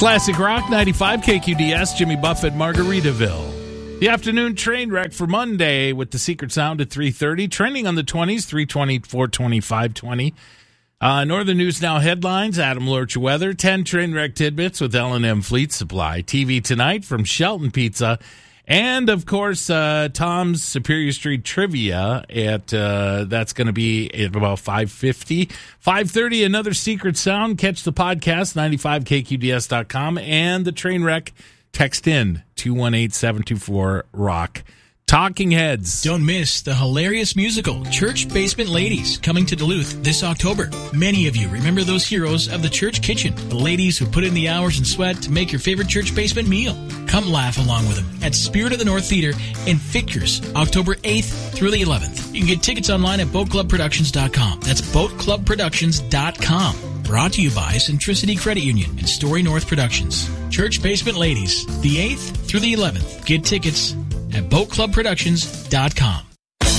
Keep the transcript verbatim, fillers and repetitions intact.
Classic Rock ninety-five K Q D S, Jimmy Buffett, Margaritaville. The afternoon train wreck for Monday with the Secret Sound at three thirty. Trending on the twenties, three twenty, four twenty, five twenty. Uh, Northern News Now headlines, Adam Lurch weather, ten train wreck tidbits with L and M Fleet Supply. T V tonight from Shelton Pizza. And, of course, uh, Tom's Superior Street Trivia. At uh, that's going to be at about five fifty. five thirty, another Secret Sound. Catch the podcast, ninety-five K Q D S dot com. And the train wreck, text in, two one eight, seven two four, ROCK. Talking Heads. Don't miss the hilarious musical Church Basement Ladies coming to Duluth this October. Many of you remember those heroes of the church kitchen, the ladies who put in the hours and sweat to make your favorite church basement meal. Come laugh along with them at Spirit of the North Theater in Fitchurst, October eighth through the eleventh. You can get tickets online at boat club productions dot com. That's boat club productions dot com. Brought to you by Centricity Credit Union and Story North Productions. Church Basement Ladies, the eighth through the eleventh. Get tickets at boat club productions dot com.